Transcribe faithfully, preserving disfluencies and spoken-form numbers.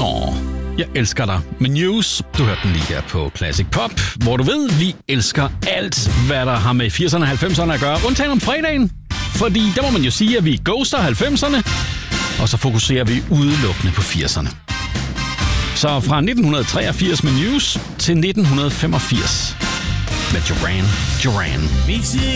Åh, jeg elsker dig med News. Du hørte den lige her på Classic Pop, hvor du ved, vi elsker alt, hvad der har med firserne og halvfemserne at gøre. Undtagen om fredagen, fordi der må man jo sige, at vi ghoster halvfemserne, og så fokuserer vi udelukkende på firserne. Så fra nitten treogfirs med News til nitten femogfirs med Duran Duran.